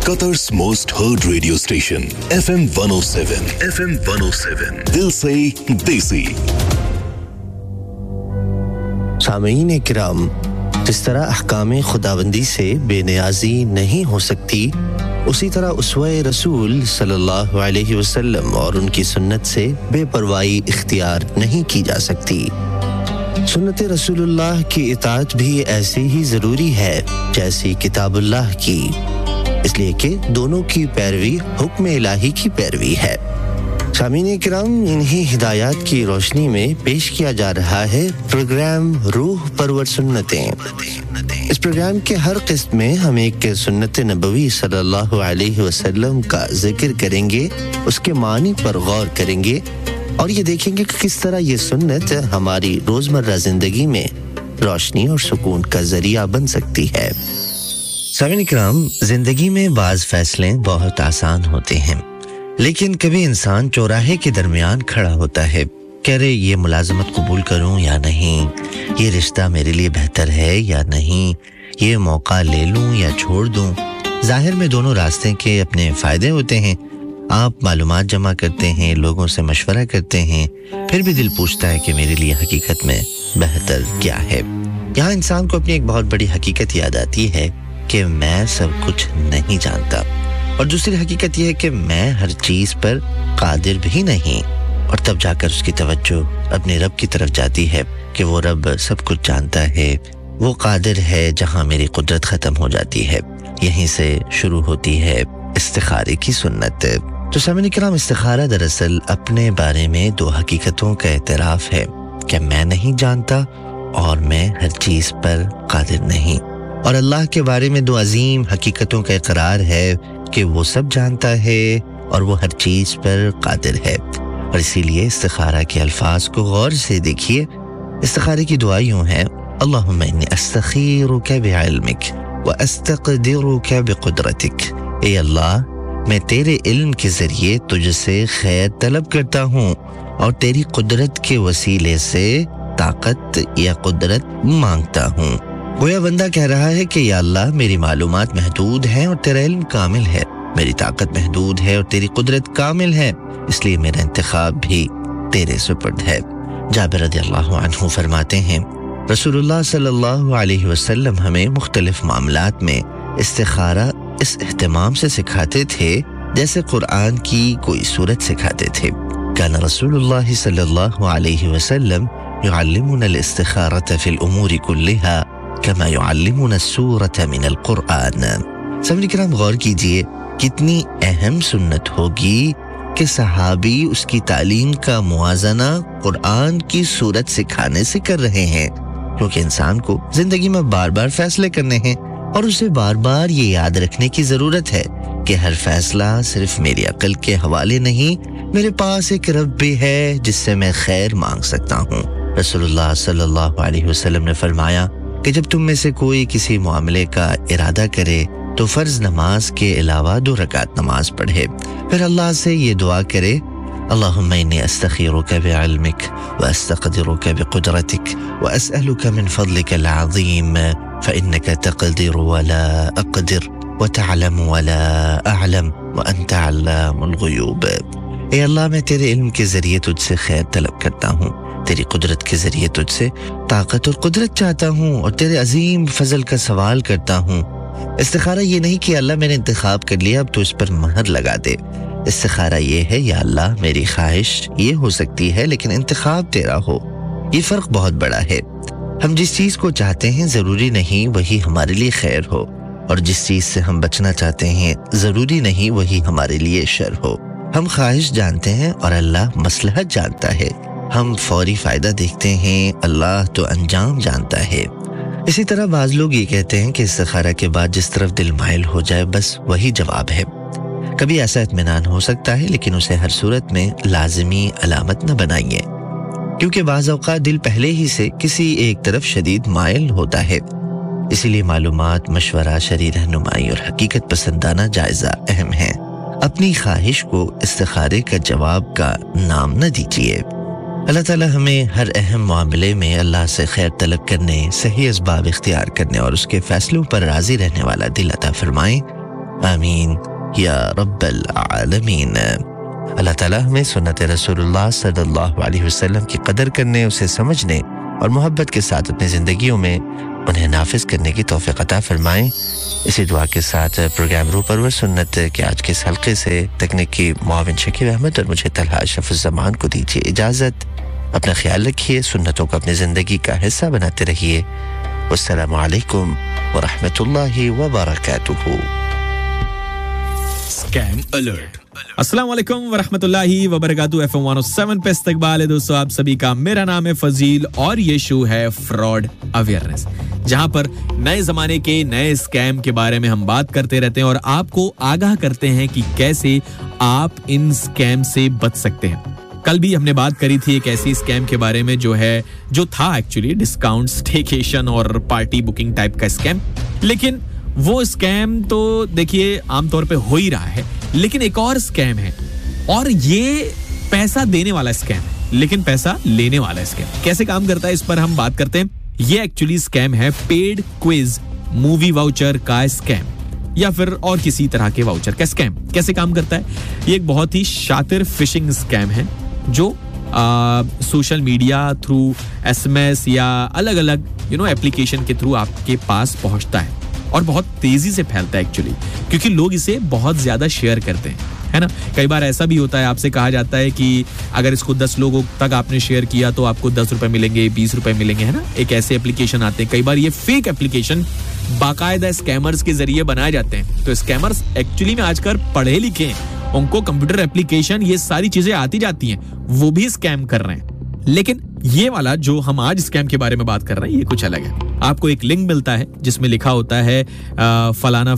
Qatar's most heard radio station, FM 107. FM 107. दिल से देसी। सामीन किराम, जिस तरह अहकाम खुदाबंदी से बेनियाजी नहीं हो सकती, उसी तरह उसवे रसूल सल्लल्लाहु अलैहि वसल्लम और उनकी सुन्नत से बेपरवाही इख्तियार नहीं की जा सकती। सुन्नत रसूलुल्लाह की इताअत भी ऐसी ही ज़रूरी है जैसी किताबुल्लाह की, इसलिए कि दोनों की पैरवी हुक्म इलाही की पैरवी है। सामीन किराम, इन्हीं हिदायत की रोशनी में पेश किया जा रहा है प्रोग्राम रूह परवर सुन्नतें। इस प्रोग्राम के हर किस्त में हम एक सुन्नत नबवी सल्लल्लाहु अलैहि वसल्लम का जिक्र करेंगे, उसके मानी पर गौर करेंगे और ये देखेंगे कि किस तरह ये सुन्नत हमारी रोजमर्रा जिंदगी में रोशनी और सुकून का जरिया बन सकती है। सामीन किराम, जिंदगी में बाज़ फैसले बहुत आसान होते हैं, लेकिन कभी इंसान चौराहे के दरमियान खड़ा होता है, कह रहे ये मुलाजमत कबूल करूं या नहीं, ये रिश्ता मेरे लिए बेहतर है या नहीं, ये मौका ले लूं या छोड़ दूं। जाहिर में दोनों रास्ते के अपने फ़ायदे होते हैं। आप मालूमात जमा करते हैं, लोगों से मशवरा करते हैं, फिर भी दिल पूछता है कि मेरे लिए हकीकत में बेहतर क्या है। यहाँ इंसान को अपनी एक बहुत बड़ी हकीकत याद आती है कि मैं सब कुछ नहीं जानता, और दूसरी हकीकत यह है कि मैं हर चीज़ पर कादिर भी नहीं। और तब जाकर उसकी तवज्जो अपने रब की तरफ जाती है कि वो रब सब कुछ जानता है, वो कादिर है जहाँ मेरी कुदरत ख़त्म हो जाती है। यहीं से शुरू होती है इस्तिखारे की सुन्नत। तो सामीन किराम, इस्तिखारा दरअसल अपने बारे में दो हकीकतों का एतराफ़ है कि मैं नहीं जानता और मैं हर चीज़ पर कादिर नहीं, और अल्लाह के बारे में दो अजीम हकीकतों का इकरार है कि वो सब जानता है और वो हर चीज़ पर कादिर है। और इसीलिए इस्तिखारा के अल्फाज को गौर से देखिए। इस्तिखारे की दुआ यूं है, अल्लाहुम्मा इन्नी अस्तखीरुका बिइल्मिक व अस्तक़दिरुका बिक़ुदरतिक। ए अल्लाह, मैं तेरे इल्म के ज़रिए तुझसे खैर तलब करता हूँ और तेरी कुदरत के वसीले से ताकत या कुदरत मांगता हूँ। गोया बंदा कह रहा है कि या अल्लाह, मेरी मालूमात महदूद हैं और तेरा इल्म कामिल है, मेरी ताकत महदूद है और तेरी कुदरत कामिल है, इसलिए मेरा इंतखाब भी तेरे सुपुर्द है। जाबिर रज़ियल्लाहु अन्हु फरमाते हैं, रसूलुल्लाह सल्लल्लाहु अलैहि वसल्लम हमें मुख्तलिफ मामलात में इस्तिखारा इस एहतमाम से सिखाते थे जैसे कुरान की कोई सूरत सिखाते थे। कान रसूलुल्लाह सल्लल्लाहु अलैहि वसल्लम युअल्लिमुना अल-इस्तिखारता फिल उमूरि कुल्लिहा कमा युअल्लिमुना सूरत मिनल कुरान। सामीन किराम, गौर कीजिए कितनी अहम सुन्नत होगी कि सहाबी उसकी तालीम का मुआजना कुरान की सूरत सिखाने से कर रहे हैं, क्योंकि इंसान को जिंदगी में बार बार फैसले करने हैं और उसे बार बार ये याद रखने की जरूरत है कि हर फैसला सिर्फ मेरी अकल के हवाले नहीं, मेरे पास एक रब भी है जिससे मैं खैर मांग सकता हूँ। रसूलुल्लाह सल्लल्लाहु अलैहि वसल्लम ने फरमाया कि जब तुम में से कोई किसी मामले का इरादा करे तो फर्ज नमाज के अलावा 2 रकात नमाज पढ़े, फिर अल्लाह से ये दुआ करे, अल्लाहुम्मा इन्नी अस्तखीरुका बिइल्मिक व अस्तक़दिरुका बिक़ुदरतिक व अस्अलुका मिन फ़ज़लिका अल-अज़ीम फ़इन्नका तक़दिरु व ला अक़दिर व तअलमु व ला अअलम व अंत अल्लामुल ग़ुयूब। ए अल्लाह, मैं तेरे इल्म के ज़रिए तुझसे खैर तलब करता हूँ, तेरी कुदरत के ज़रिए तुझसे ताकत और कुदरत चाहता हूँ और तेरे अजीम फजल का सवाल करता हूँ। इस्तिखारा ये नहीं कि अल्लाह मैंने इंतखाब कर लिया, अब तो इस पर महर लगा दे। इस्तिखारा ये है, या अल्लाह मेरी ख्वाहिश ये हो सकती है लेकिन इंतखाब तेरा हो। ये फ़र्क बहुत बड़ा है। हम जिस चीज़ को चाहते हैं ज़रूरी नहीं वही हमारे लिए खैर हो, और जिस चीज़ से हम बचना चाहते हैं ज़रूरी नहीं वही हमारे लिए शर हो। हम ख्वाहिश जानते हैं और अल्लाह मसलहत जानता है। हम फौरी फ़ायदा देखते हैं, अल्लाह तो अंजाम जानता है। इसी तरह बाज़ लोग ये कहते हैं कि इस्तिखारा के बाद जिस तरफ दिल माइल हो जाए बस वही जवाब है। कभी ऐसा इत्मीनान हो सकता है, लेकिन उसे हर सूरत में लाजिमी अलामत न बनाइए, क्योंकि बाज़ औक़ात दिल पहले ही से किसी एक तरफ शदीद माइल होता है। इसीलिए मालूमात, मशवरा, शरई रहनुमाई और हकीकत पसंदाना जायज़ा अहम है। अपनी ख्वाहिश को इस्तिखारे का जवाब का नाम न दीजिए। अल्लाह ताला हमें हर अहम मामले में अल्लाह से खैर तलब करने, सही असबाब इख्तियार करने और उसके फैसलों पर राज़ी रहने वाला दिल अता फरमाए। आमीन या रब्बल आलमीन। अल्लाह ताला हमें सुन्नत रसूलुल्लाह सल्लल्लाहु अलैहि वसल्लम की कदर करने, उसे समझने और मोहब्बत के साथ अपनी ज़िंदगियों में उन्हें नाफिज करने की तौफीक अता फरमाएं। इसी दुआ के साथ प्रोग्राम रूपरवर सुन्नत के आज के इस हल्के से तकनीकी मुआविन शकील अहमद और मुझे तलहा अशरफुज़्ज़मान को दीजिए इजाज़त। अपना ख्याल रखिए, सुन्नतों को अपनी ज़िंदगी का हिस्सा बनाते रहिए। अस्सलामु अलैकुम व रहमतुल्लाहि व बरकातुहू। Scam alert. अस्सलाम वालेकुम व रहमतुल्लाहि व बरकातुहू। FM 107 पे इस्तकबाल है दोस्तों आप सभी का। मेरा नाम है फजील और ये शो है फ्रॉड अवेयरनेस, जहां पर नए जमाने के नए स्कैम के बारे में हम बात करते रहते हैं और आपको आगाह करते हैं कि कैसे आप इन स्कैम से बच सकते हैं। कल भी हमने बात करी थी एक ऐसी स्कैम के बारे में जो था एक्चुअली डिस्काउंट, स्टेकेशन और पार्टी बुकिंग टाइप का स्कैम। लेकिन वो स्कैम तो देखिए आमतौर पे हो ही रहा है, लेकिन एक और स्कैम है और ये पैसा देने वाला स्कैम है लेकिन पैसा लेने वाला स्कैम। कैसे काम करता है इस पर हम बात करते हैं। ये एक्चुअली स्कैम है पेड क्विज मूवी वाउचर का स्कैम या फिर और किसी तरह के वाउचर का स्कैम। कैसे काम करता है? ये एक बहुत ही शातिर फिशिंग स्कैम है जो सोशल मीडिया थ्रू, SMS या अलग अलग एप्लीकेशन के थ्रू आपके पास पहुंचता है और बहुत तेजी से फैलता है एक्चुअली, क्योंकि लोग इसे बहुत ज्यादा शेयर करते हैं, है ना। कई बार ऐसा भी होता है, आपसे कहा जाता है कि अगर इसको 10 लोगों तक आपने शेयर किया तो आपको 10 रुपए मिलेंगे, 20 रुपए मिलेंगे, है ना। एक ऐसे एप्लीकेशन आते हैं, कई बार ये फेक एप्लीकेशन बाकायदा स्कैमर्स के जरिए बनाए जाते हैं। तो स्कैमर्स एक्चुअली में आजकल पढ़े लिखे हैं, उनको कंप्यूटर एप्लीकेशन ये सारी चीजें आती जाती हैं, वो भी स्कैम कर रहे हैं। लेकिन ये वाला जो हम आज स्कैम के बारे में बात कर रहे हैं ये कुछ अलग है। आपको एक लिंक मिलता है जिसमें लिखा होता है फलाना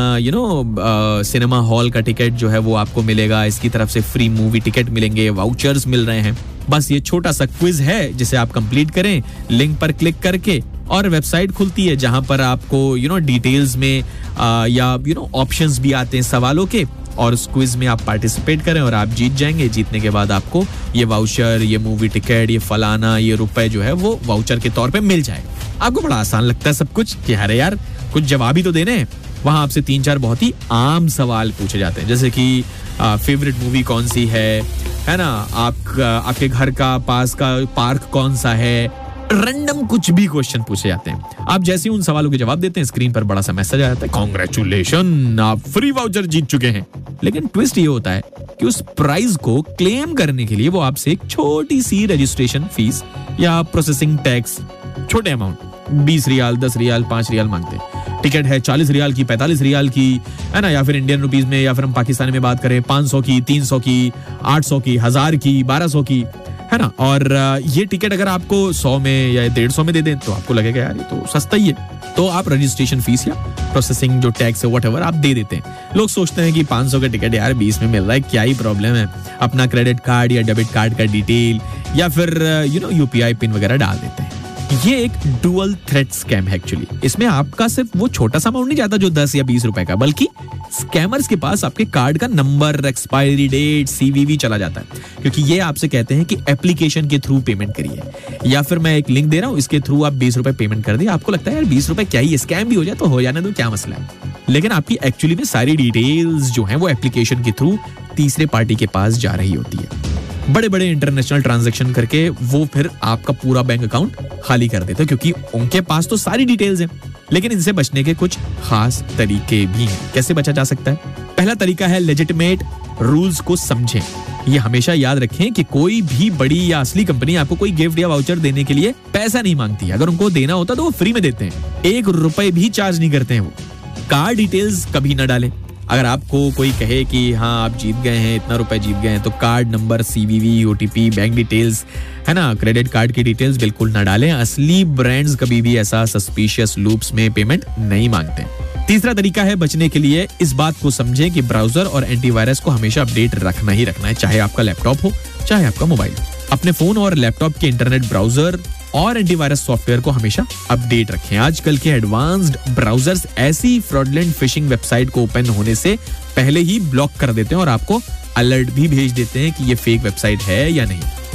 सिनेमा हॉल का टिकट जो है वो आपको मिलेगा, इसकी तरफ से फ्री मूवी टिकट मिलेंगे, वाउचर्स मिल रहे हैं। बस ये छोटा सा क्विज है जिसे आप कंप्लीट करें, लिंक पर क्लिक करके, और वेबसाइट खुलती है जहां पर आपको डिटेल्स में या ऑप्शंस भी आते हैं सवालों के, और उस क्विज में आप पार्टिसिपेट करें और आप जीत जाएंगे। जीतने के बाद आपको ये वाउचर, ये मूवी टिकट, ये फलाना, ये रुपए जो है वो वाउचर के तौर पे मिल जाएगा। आपको बड़ा आसान लगता है सब कुछ कि अरे यार कुछ जवाब ही तो देने हैं। वहां आपसे 3-4 बहुत ही आम सवाल पूछे जाते हैं, जैसे कि फेवरेट मूवी कौन सी है ना, आपके घर का पास का पार्क कौन सा है, रैंडम कुछ भी क्वेश्चन पूछे जाते हैं। आप जैसे ही उन सवालों के जवाब देते हैं, स्क्रीन पर बड़ा सा मैसेज आ जाता है, कांग्रेचुलेशन, आप फ्री वाउचर जीत चुके हैं। लेकिन ट्विस्ट ये होता है कि उस प्राइज को क्लेम करने के लिए वो आपसे एक छोटी सी रजिस्ट्रेशन फीस या प्रोसेसिंग टैक्स, छोटे अमाउंट 20 रियाल, 10 रियाल, 5 रियाल मांगते हैं। टिकट है 40 रियाल की, 45 रियाल की, है ना, या फिर इंडियन रुपीस में, या फिर हम पाकिस्तानी में बात करें 500 की, 300 की, 800 की, 1000 की, 1200 की, है ना। और ये टिकट अगर आपको 100 में या 150 में दे दें तो आपको लगेगा यार ये तो सस्ता ही है, तो आप रजिस्ट्रेशन फीस या प्रोसेसिंग जो टैक्स है व्हाटएवर आप दे देते हैं। लोग सोचते हैं कि 500 का टिकट यार 20 में मिल रहा है, क्या ही प्रॉब्लम है, अपना क्रेडिट कार्ड या डेबिट कार्ड का डिटेल या फिर UPI पिन वगैरह डाल देते हैं। ये एक डुअल थ्रेट स्कैम है एक्चुअली। इसमें आपका सिर्फ वो छोटा सा अमाउंट नहीं जाता जो 10 या 20 रुपए का, बल्कि स्कैमर्स के पास आपके कार्ड का नंबर, एक्सपायरी डेट, CVV चला जाता है, क्योंकि ये आपसे कहते हैं कि एप्लीकेशन के थ्रू पेमेंट करिए, या फिर मैं एक लिंक दे रहा हूं इसके थ्रू आप 20 रुपए पेमेंट कर दिए। आपको लगता है यार 20 रुपए क्या ही, स्कैम भी हो जाए तो हो जाने दो, क्या मसला है। लेकिन आपकी एक्चुअली में सारी डिटेल्स जो है वो एप्लीकेशन के थ्रू तीसरे पार्टी के पास जा रही होती है। बड़े बड़े इंटरनेशनल ट्रांजैक्शन करके वो फिर आपका पूरा बैंक अकाउंट खाली कर देते हैं, क्योंकि उनके पास तो सारी डिटेल्स हैं। लेकिन इनसे बचने के कुछ खास तरीके भी हैं। कैसे बचा जा सकता है? पहला तरीका है लेजिटिमेट रूल्स को समझें। ये हमेशा याद रखें कि कोई भी बड़ी या असली कंपनी आपको कोई गिफ्ट या वाउचर देने के लिए पैसा नहीं मांगती है। अगर उनको देना होता तो वो फ्री में देते हैं, 1 रुपए भी चार्ज नहीं करते हैं वो। कार्ड डिटेल्स कभी ना डालें। अगर आपको कोई कहे कि हाँ आप जीत गए हैं, इतना रुपए जीत गए हैं, तो card number, CVV, OTP, bank details, है ना, क्रेडिट कार्ड की डिटेल्स बिल्कुल ना डालें। असली ब्रांड्स कभी भी ऐसा सस्पिशियस लूप्स में पेमेंट नहीं मांगते। तीसरा तरीका है बचने के लिए, इस बात को समझें कि ब्राउजर और एंटीवायरस को हमेशा अपडेट रखना ही रखना है, चाहे आपका लैपटॉप हो चाहे आपका मोबाइल। अपने फोन और लैपटॉप के इंटरनेट ब्राउजर और एंटीवायरस सॉफ्टवेयर को हमेशा अपडेट रखें। आजकल के एडवांस्ड ब्राउजर्स ऐसी फ्रॉडलेंट फिशिंग वेबसाइट को ओपन होने से पहले ही ब्लॉक कर देते हैं और आपको अलर्ट भी भेज देते हैं कि ये फेक वेबसाइट है या नहीं।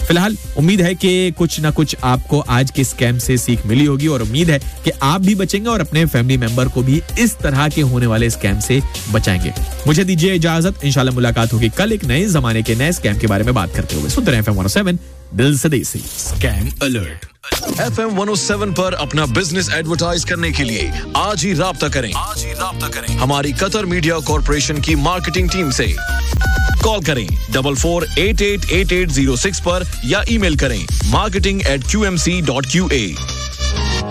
फिलहाल उम्मीद है कि कुछ ना कुछ आपको आज के स्कैम से सीख मिली होगी और उम्मीद है कि आप भी बचेंगे और अपने फैमिली मेंबर को भी इस तरह के होने वाले स्कैम से बचाएंगे। मुझे दीजिए इजाजत, इंशाल्लाह मुलाकात होगी कल एक नए जमाने के नए स्कैम के बारे में बात करते हुए। सुनते रहें FM 107 दिल से देसी। Scam alert. FM 107 पर अपना बिजनेस एडवर्टाइज करने के लिए आज ही राब्ता करें हमारी कतर मीडिया कॉर्पोरेशन की मार्केटिंग टीम से। कॉल करें 44888806 पर या ईमेल करें marketing@qmc.qa।